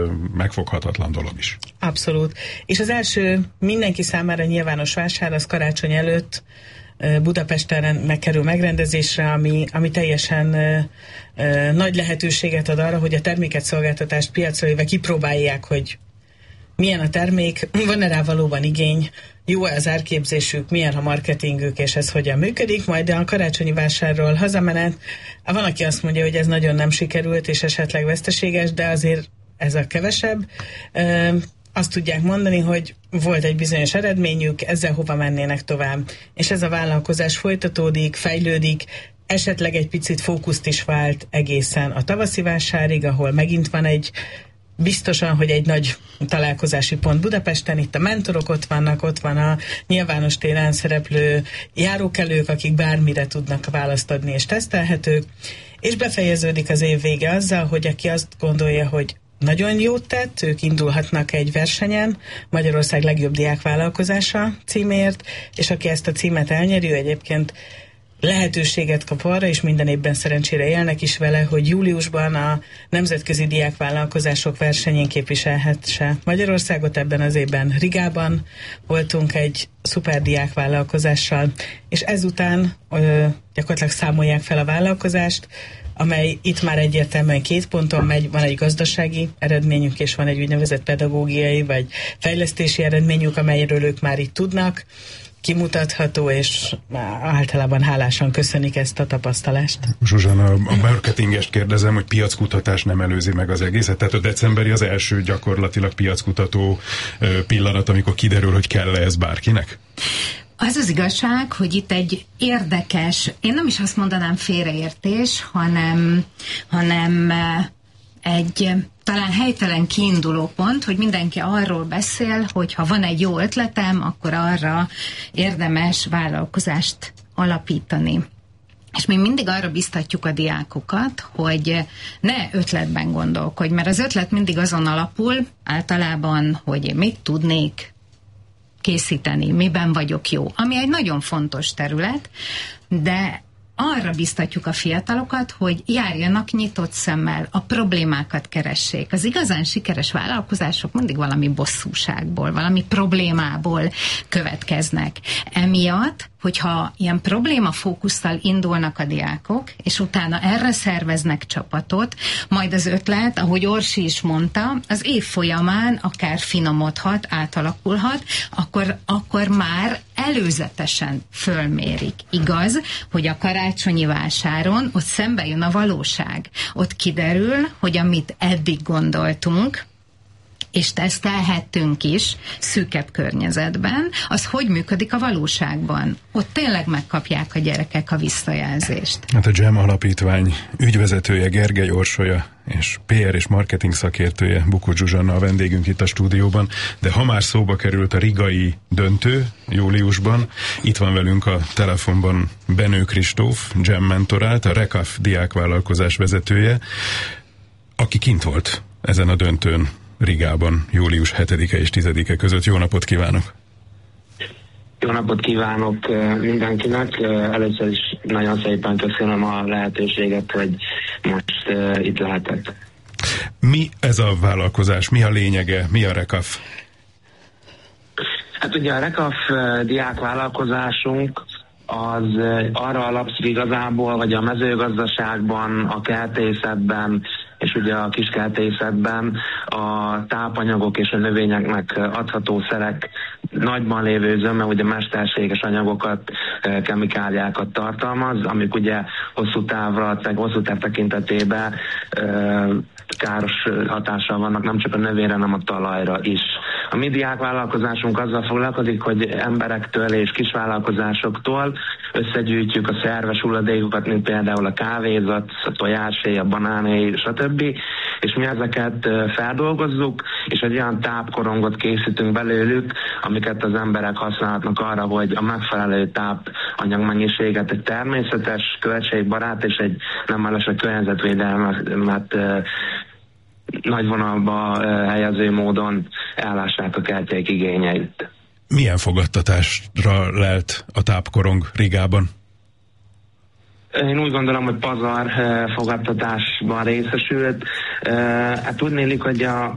megfoghatatlan dolog is. Abszolút. És az első mindenki számára nyilvános vásár az karácsony előtt Budapesten megkerül megrendezésre, ami teljesen nagy lehetőséget ad arra, hogy a terméket, szolgáltatást piacra véve kipróbálják, hogy milyen a termék, van-e rá valóban igény, jó-e az árképzésük, milyen a marketingük, és ez hogyan működik, majd a karácsonyi vásárról hazamenet. Van, aki azt mondja, hogy ez nagyon nem sikerült, és esetleg veszteséges, de azért ez a kevesebb. Azt tudják mondani, hogy volt egy bizonyos eredményük, ezzel hova mennének tovább. És ez a vállalkozás folytatódik, fejlődik, esetleg egy picit fókuszt is vált egészen a tavaszi vásárig, ahol megint van biztosan, hogy egy nagy találkozási pont Budapesten, itt a mentorok ott van a nyilvános téren szereplő járókelők, akik bármire tudnak választ adni és tesztelhetők, és befejeződik az év vége azzal, hogy aki azt gondolja, hogy nagyon jót tett, ők indulhatnak egy versenyen, Magyarország legjobb diákvállalkozása címért, és aki ezt a címet elnyeri, ő egyébként lehetőséget kap arra, és minden évben szerencsére élnek is vele, hogy júliusban a Nemzetközi Diákvállalkozások versenyén képviselhetse Magyarországot. Ebben az évben Rigában voltunk egy szuper diákvállalkozással, és ezután gyakorlatilag számolják fel a vállalkozást, amely itt már egyértelműen 2 ponton megy, van egy gazdasági eredményük, és van egy úgynevezett pedagógiai vagy fejlesztési eredményük, amelyről ők már itt tudnak, kimutatható, és általában hálásan köszönik ezt a tapasztalást. Zsuzsana, a marketingest kérdezem, hogy piackutatás nem előzi meg az egészet, tehát a decemberi az első gyakorlatilag piackutató pillanat, amikor kiderül, hogy kell-e ez bárkinek? Az az igazság, hogy itt egy érdekes, én nem is azt mondanám félreértés, hanem egy talán helytelen kiinduló pont, hogy mindenki arról beszél, hogy ha van egy jó ötletem, akkor arra érdemes vállalkozást alapítani. És mi mindig arra biztatjuk a diákokat, hogy ne ötletben gondolkodj, mert az ötlet mindig azon alapul, általában, hogy én mit tudnék készíteni, miben vagyok jó, ami egy nagyon fontos terület, de arra biztatjuk a fiatalokat, hogy járjanak nyitott szemmel, a problémákat keressék. Az igazán sikeres vállalkozások mindig valami bosszúságból, valami problémából következnek. Emiatt, hogyha ilyen problémafókusszal indulnak a diákok, és utána erre szerveznek csapatot, majd az ötlet, ahogy Orsi is mondta, az év folyamán akár finomodhat, átalakulhat, akkor már előzetesen fölmérik. Igaz, hogy a karácsonyi vásáron ott szembe jön a valóság. Ott kiderül, hogy amit eddig gondoltunk, és tesztelhettünk is szűkebb környezetben, az hogy működik a valóságban. Ott tényleg megkapják a gyerekek a visszajelzést. Hát a GEM alapítvány ügyvezetője Gergely Orsolya és PR és marketing szakértője Bukó Zsuzsanna a vendégünk itt a stúdióban, de ha már szóba került a rigai döntő júliusban, itt van velünk a telefonban Benő Kristóf, GEM mentorát, a RECAF diákvállalkozás vezetője, aki kint volt ezen a döntőn Rigában július 7-e és 10-e között. Jó napot kívánok! Jó napot kívánok mindenkinek! Először is nagyon szépen köszönöm a lehetőséget, hogy most itt lehetek. Mi ez a vállalkozás? Mi a lényege? Mi a RECAF? Hát ugye a RECAF diákvállalkozásunk az arra alapszik igazából, hogy a mezőgazdaságban, a kertészetben és ugye a kiskertészetben a tápanyagok és a növényeknek adható szerek nagyban lévő zöme, ugye mesterséges anyagokat, kemikáliákat tartalmaz, amik ugye hosszú táv tekintetében káros hatással vannak nem csak a növényre, hanem a talajra is. A mi diákvállalkozásunk azzal foglalkozik, hogy emberektől és kisvállalkozásoktól összegyűjtjük a szerves hulladékokat, mint például a kávézat, a tojásé, a banáné, stb. És mi ezeket feldolgozzuk, és egy olyan tápkorongot készítünk belőlük, amiket az emberek használhatnak arra, hogy a megfelelő tápanyagmennyiséget egy természetes, költségbarát és egy nem mellesleg környezetvédelmet nagy vonalba helyező módon ellássák a kertjeik igényeit. Milyen fogadtatásra lelt a tápkorong Rigában? Én úgy gondolom, hogy pazar fogadtatásban részesült. Hát tudnélik, hogy